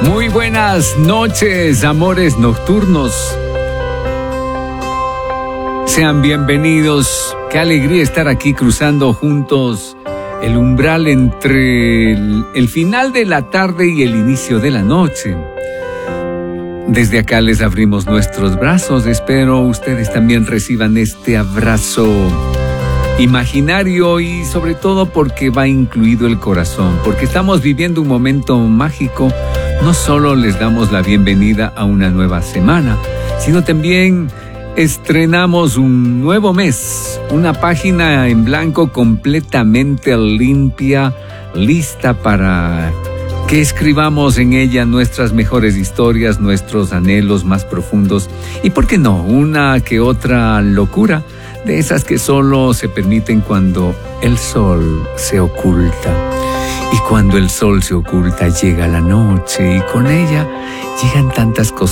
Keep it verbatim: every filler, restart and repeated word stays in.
Muy buenas noches, amores nocturnos. Sean bienvenidos. Qué alegría estar aquí cruzando juntos el umbral entre el, el final de la tarde y el inicio de la noche. Desde acá les abrimos nuestros brazos. Espero ustedes también reciban este abrazo imaginario y sobre todo porque va incluido el corazón, porque estamos viviendo un momento mágico. No solo les damos la bienvenida a una nueva semana, sino también estrenamos un nuevo mes, una página en blanco completamente limpia, lista para que escribamos en ella nuestras mejores historias, nuestros anhelos más profundos y, ¿por qué no?, una que otra locura, de esas que solo se permiten cuando el sol se oculta. Y cuando el sol se oculta llega la noche y con ella llegan tantas cosas